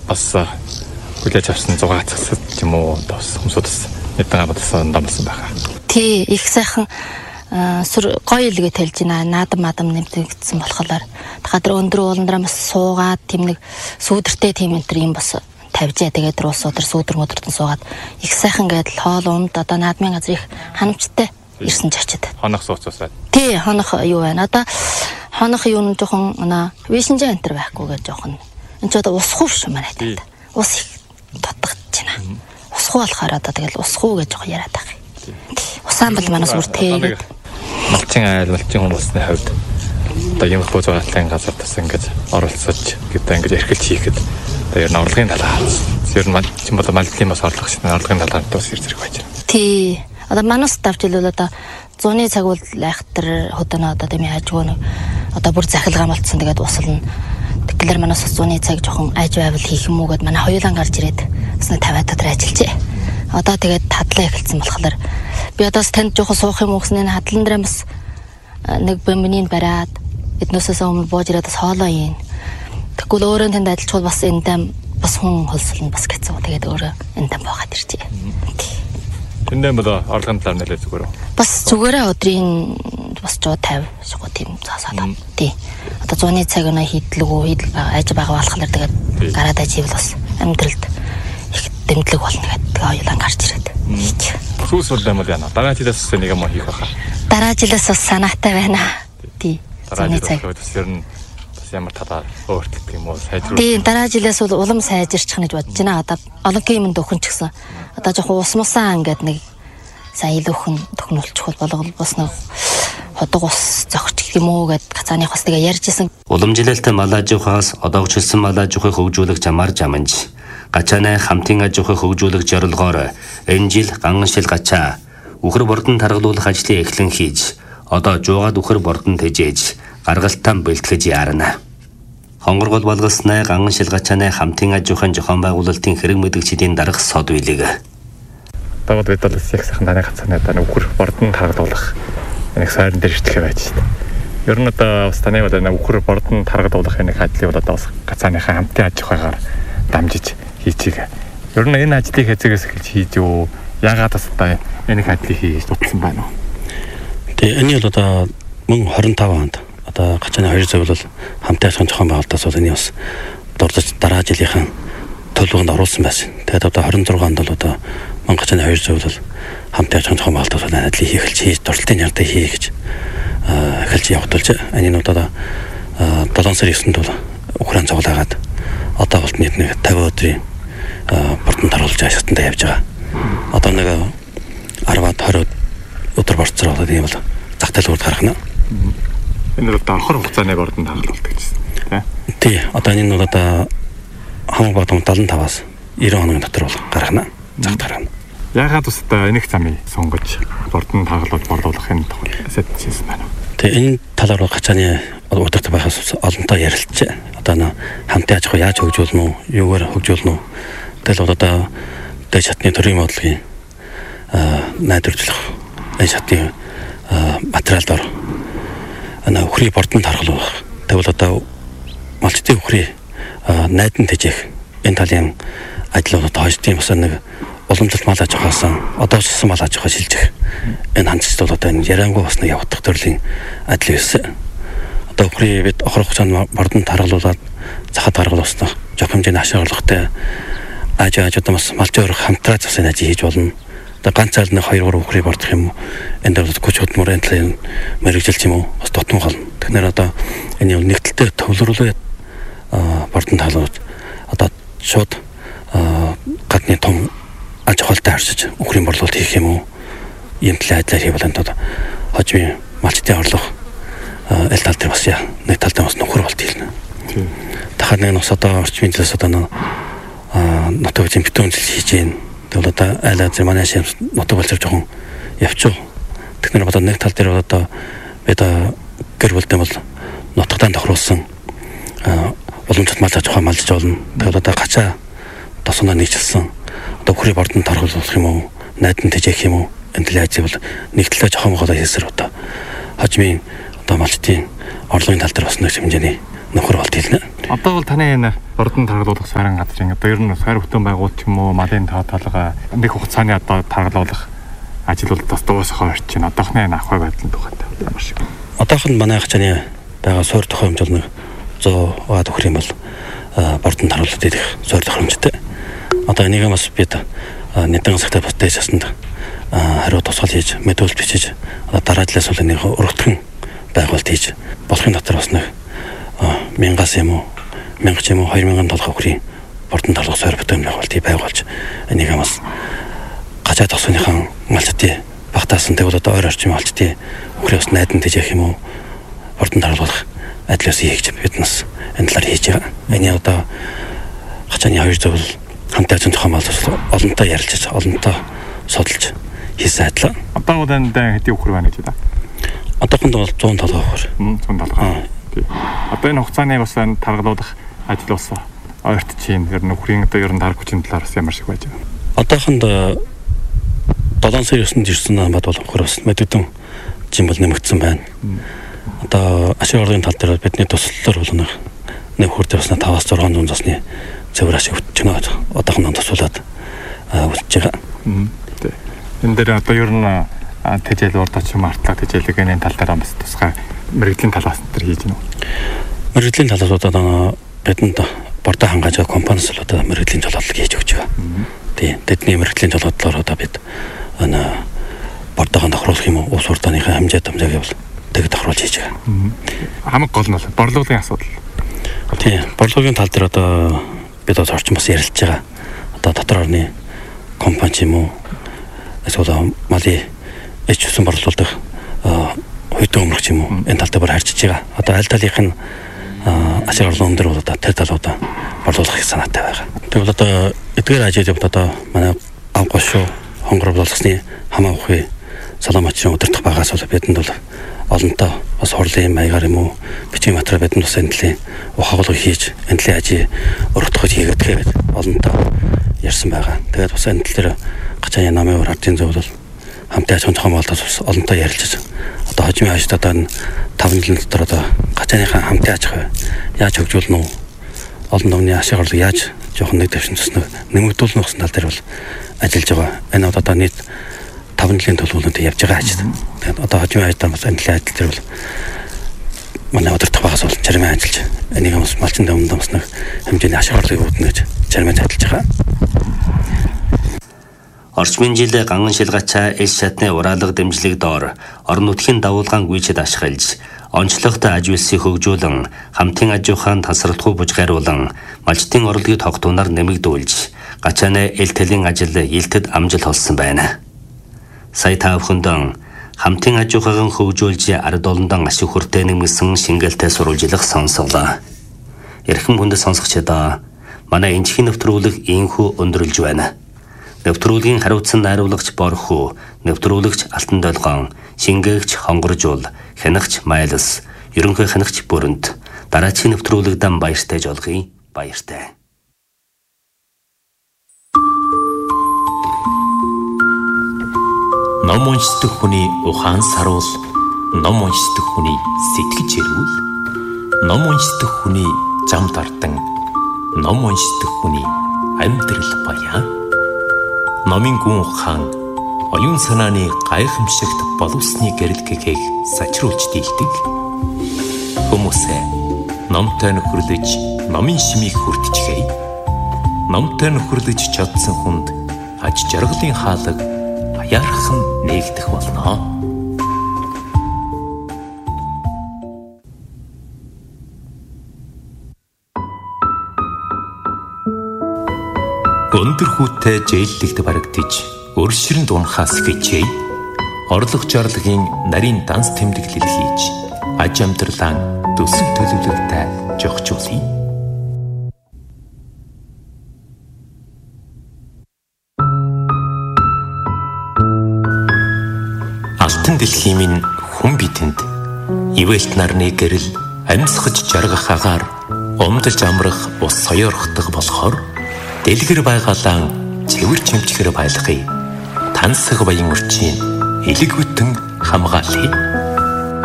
бас хүлээж авсан зугаацсад юм уу бас хүмүүсээс нэгэн амтсан дамсан байгаа. Тий, их сайхан сүр гоё илгээ тэлж байна. Наадам нэмэгдсэн болохоор дахиад өндөр ууландраа бас суугаад тийм нэг сүүдэртэй тийм энэ юм бас тавьжээ. Тэгээд уус өдөр сүүдэр мөдөртөн суугаад их сайхан гэдэл хоол унд одоо наадмын газар их ханамжтай ирсэн чачид. Хонох сууцсаад. Тий, хонох юу байна. Одоо хонох юу нь жоохон вишинжаа энтер байхгүй гэж жоохон. Энд ч одоо усхуу шүү манай танд. Ус их дутгаж байна. Усхуу болохоор одоо тэгэл усхуу гэж жоохон яриад байгаа. Усаан бол манаас үртэй. Малчин хүмүүсийн хувьд одоо юм хөө зугааллын газар тас ингэж оролцож гэдэг ингэж эрхэлж хийхэд одоо ер нь орлогын талаас ер нь чинь бол малчин бас орлого шиг орлогын талаар бас зэрэг байж байна. Тий. Одоо манаас давж илүүл одоо 100-ны цаг бол айхтар хөдөнө одоо тийм ажгүй нэг одоо бүр захилгаан болцсон тэгээд усална. Тэгэхээр манаас 100-ны цаг жоохон аж байвал хийх юм уу гэд манай хоёулаа гарч ирээд бас 50 дотор ажиллажээ. Одоо тэгээд тадлаа эхэлсэн болохоор би одоос танд жоохон суух юм уу гэснээр хадлан дээр бас нэг бомбиныг бариад эднөөсөөс өмнө бууж ирээд бас хоолоо ийн. Тэгвэл өөрөө танд ажиллах бас эндээ бас хүн холсолно бас гэсэн. Тэгээд өөрөө эндээ буугаад иржээ. Тэндээ бол орлогын талаар нэлээд зүгээр үү? Бас зүгээрээ өдрийн бас 150 шигүү тийм цаасаад. Тий. Одоо 100-ны цаг өнөө хийдлэг аж байгаа болохоор тэгээд гараад аживэл бас амьдралд их дэмжлэг болно гэдэг хоёулаа гарч ирээд. Сүүс бол юм байна. Дараа жилээс нэг юм хийх байхаа. Дараа жилээс бас санаатай байна. Тий. Дараа жилээс ер нь бас ямар талаар өөрчлөлт юм уу сайжруулах. Тий, дараа жилээс бол улам сайжирчих гэж бодож байна. Одоо олонгийн юмд өхөн ч гэсэн одоо жоохон ус мусаа ингээд нэг сайн илүүхэн төхнөлчих болгол бас нэг ходог ус зогч юм уу гэд гацааных бас тэгээ ярьжсэн. Уламжилалтай мал аж ухаас одоогчлсон мал аж ухыг хөгжүүлэх замаар жаманж гачааны хамтын аж ухыг хөгжүүлэх зорилгоор энэ жил ганганшил гачаа үхэр бордон таргалуулах ажлыг эхлэн хийж одоо жуугаад үхэр бордон тэжээж гаргалтан бэлтгэж яарна. Хонгоргол болгосноо ганганшил гачааны хамтын аж ухаан зохион байгуулалтын хэрэг мэдгчдийн дарах сод билэг. Тавд бид бол их сайхан таны гацааны одоо үхэр бордон таргалуулах нэг сайран дээр итгэх байж шүү дээ. Ер нь одоо бас таны бол үхэр бордон таргалуулах нэг ажлыг бол одоо бас гацааныхаа хамтын аж ухаагаар дамжиж хийчихээ. Ер нь энэ ажлыг хэзээс эхэлж хийж юу? Яагаад бас одоо энэ ажлыг хийж дутсан байна уу? Тэгээ энэ бол одоо мөн 25 онд одоо гачааны 200 бол хамтын аж ахуйн зохион байгуулалтаас бол энэ бас дурдж дараа жилийнхэн төлөвлөгөөнд оруулсан байсан. Тэгээд одоо 26 онд бол одоо мөн гачааны 200 бол хамтын аж ахуйн зохион байгуулалтаас энэ ажлыг хийж дурталтын ярдаа хий гэж эхэлж явагдулж энэ нь одоо 7 сарын 9-нд бол Украин цуглаагаад одоо бол нэг 50 өдрийн бордон таруулж ажлтандаа явж байгаа. Одоо нэг 10-20 өдөр борцоор болоод ийм бол зах зээлүүд гаргана. Энэ бол давхар хугацааны бордон таруулалт гэсэн. Тий, одоо энэ нь бол одоо хамаг бодом 75-аас 90 хоногийн дотор бол гаргана. Зах гаргана. Яагаад бас одоо энэх замыг сонгож бордон таруулалт борлуулах энэ тухай сэдвчсэн байна уу? Тэгээ энэ талаар гачааны удирдах байхаас олонтоо ярилцжээ. Одоо хамтын аж ахуй яаж хөгжүүлнэ үү? Юугаар хөгжүүлнэ үү? Тэгэл бол одоо дээд шатны төрийн бодлогын найдварлах энэ шатны материалдор үхрийн бордон таргалуулах. Тэгвэл одоо малчтын үхрийн найдан тэжээх энэ талын ажлууд одоо хойштын бас нэг уламжлалт мал аж ахуйс одооссон мал аж ахуй шилжих энэ хандлагч бол одоо энэ яриангуй бас нэг явагдах төрлийн ажил байсан. Одоо үхрийн бид охрох хугацаанд бордон таргалуулаад захад гаргалуулсан жоох хэмжээний ашиглахтай ажууд бас малчин өрх хамтраа засгийн ажил хийж болно. Одоо ганцаар нэг 2-3 үхрийг бордох юм уу? Энд бол хүч хөдөлмөрийн талын мэрэгжилт юм уу? Бас дотн болно. Тэгэхээр одоо энэ нэгдэлтэй төвлөрүүлээд бордон таалуулж одоо шууд гадны том аж ахуйтай харьцаж үхрийн борлуулалт хийх юм уу? Ийм талын ажлаар хийвэл энэ хожим малчтын орлого аль тал дээр бас нэг тал дээр бас нөхөр болт хэлнэ. Дахиад нэг бас одоо орчмын зүйлс одоо нутаг эзэн битүүн зүйл хийж гин. Тэгвэл одоо айл азар манай шим нутаг болцоор жоохон явчих. Тэгэхээр одоо нэг тал дээр одоо бид гэр бүлдээ бол нутагтаа тохируулсан уламжлалт мал аж ахуй малж болно. Тэгвэл одоо гачаа тосгоноо нийцэлсэн одоо үхрийн бордон таргалуулах юм уу? Найдан тэжээх юм уу? Энэ талын ажил бол нэг талаа жоохон гоо хийсэр одоо хожмын одоо малчтын орлогын тал дээр бас нэг хэмжээний нөхөр болт хэлнэ. Одоо бол таны энэ ордон таргалуулах сойрон газрын одоо ер нь сойр хөтөн байгуулт ч юм уу малын талгаа нэг хугацааны одоо таргалуулах ажил бол бас дуусах орч чинь одоохны ахуй байдлын тухайтай ямар шиг. Одоохон манай хачааны байгаа сойр тохиомжол нэг 100 га төгрөг юм бол бордон таргалуулт идэх сойр тохиомжтой. Одоо энийг бас бид нэгэн цагтаа бас дэж асанд хариу тусгал хийж мэдүүлэлт бичиж дараадлаас бол нэг өргөтгөн байгуулалт хийж болохын дотор бас нэг 1000-аас юм уу 1000 ч юм уу 2000 төгрөгийн бордон таргалах сойр бүтээн байгуулалтыг байгуулж энийг бас гажаа тосгоныхан малчдын багтаасан тэгвэл одоо ойр орчим малчдын өхрөөс найдан тэжээх юм уу бордон таргалах ажлаас хийж бид нас энэ талаар хийж байгаа. Эний одоо хачааны 2 зөвл хамтаа зэн зохион байгуулалт олонтой ярилцаж олонтой судалж хийсэн ажил. Одоо энэ хэдийн өхөр байна гэж байна. Одоохондоо 107 өхөр. 107. Одоо энэ хугацааны бас таргалуулах ажил бас ойрт чинь ер нь өхрийн одоо ер нь тарх хүчин талаар бас ямар шиг байж байгаа. Одоохондоо 7 сарын 9-нд ирсэн бод бол өхөр бас мэдүүдэн жим бол нэмэгдсэн байна. Одоо ашиг орлогын тал дээр бидний туслалаар бол нэг хүртэл бас 5-аас 600 засны цэвэр ашиг өгч байгаа. Одоохондоо тусуулаад үлдэж байгаа. Энэ дээр одоо ер нь тэжээл урдч юм артлаг тэжээлэг энэ тал дээр бас тусгай мэрэгжлийн талаас дээр хийж байна уу? Мэрэгжлийн талаас одоо бидэнд бордоо хангаж байгаа компаниас л одоо мэрэгжлийн жолоодлого хийж өгч байгаа. Тийм. Тэдний мэрэгжлийн жолоодлолоор одоо бид бордоогоо тохируулах юм уу? Улс урдааныхаа хамжааг явуул тэг тохируулж хийж байгаа. Хамаг гол нь бол борлуулалтын асуудал. Тийм. Борлуулалтын тал дээр одоо бид орчин бас ярилцж байгаа. Одоо дотор орны компани ч юм уу эсвэл малын эч усан борлуулдаг хөдөө өмөрч юм уу энэ тал дээр бүр харьцаж байгаа. Одоо аль талынх нь ашиг орлого өндөр бол одоо тэр талуудаа борлуулах санаатай байгаа. Тэгвэл одоо эдгээр ажил одоо манай авгаш хонгор болгосны хамаа ухын саламачрын удирдах багаас бол бидэнд бол олонтоо бас хурлын маягаар юм уу бичгийн материал бидэнд бас энэлийн ухаалаг хийж энэлийн ажил өргөдөхөж хийгээд тэгээд олонтоо ярьсан байгаа. Тэгээд бас энэ тал дээр гачааны намын өр ардын зөв бол хамтын аж ахуйн зохион байгуулалтаас бас олонтоо ярилцаж одоо хожимын хажууд одоо 5 жилийн дотор одоо гачааныхаа хамтын аж ахуй яаж хөгжүүлнэ үү? Олон номны ашиг орлого яаж жоохон нэг дэвшин туснаа нэмэгдүүлнэ гэсэн тал дээр бол ажиллаж байгаа. Энэ одоо нийт 5 жилийн төлөвлөлтөнд явж байгаа ажил. Тэгээд одоо хожимын хажууд бас энэ ажил дээр бол манай удирдах багаас бол чармын ажиллаж энийг бас малчин дэвмэнд бас нэг хэмжээний ашиг орлогыг үүднэ гэж чармын ажиллаж байгаа. Орчмын жил ганган шилгачаа эс шатны ураалга дэмжлэг доор орон нутгийн давуулгаан гүйцэд ашиглаж онцлогт аж үйлсийг хөгжүүлэн хамтын аж ахуйн тасралтгүй бужгайруулан малчдын орлогыг тогтооноор нэмэгдүүлж гачааны эл тэлийн ажил илтэд амжилт олсон байна. Сая та бүхэндээ хамтын аж ахуйн хөгжүүлж ард олондон ашиг хүртээ нэмсэн шингэлтэй сурвалжлах сонсголоо. Эрхэм хүндэт сонсогчдоо манай энчхийн нэвтрүүлэг ийхүү өндөрлж байна. Нэвтрүүлгийн хариуцсан найруулагч Борхуу, нэвтрүүлэгч Алтан Долгоон, шингээгч Хонгоржуул, хянагч Майлс, ерөнхий хянагч Бүрэнт, дараачийн нэвтрүүлэгдэн баяртай жолгоё. Баяртай. Ном уншдаг хүний ухаан саруул, ном уншдаг хүний сэтгэж эрүүл, ном уншдаг хүний зам дардан, ном уншдаг хүний амьдрал баян. Номын гүн ухаан оюун санааны гайхамшигт боловсны гэрэлгэгийг сачруулж дийлдэг. Хүмүүсээ номтой нөхөрлөж, номын шимийг хүртчихье. Номтой нөхөрлөж чадсан хүнд аж жаргалын хаалга баярхан нээгдэх болно. Өндөр хүүтэй зээллэгт барагдаж, өршрөнд унахаас хичээе. Орлого жарлагын нарийн данс тэмдэглэл хийж, аж амьдралаа төсөв төлөвлөгтэй жогчуулъя. Алтан дэлхийн минь хүн бидэнд ивэлт нарны гэрэл амьсгаж жаргах агаар умдалж амрах ус соёорхдог болохоор дэлгэр байгалаан цэвэр чимчгэр байлгахыг тансаг баян өрчийн элэг бүтэн хамгаалъя.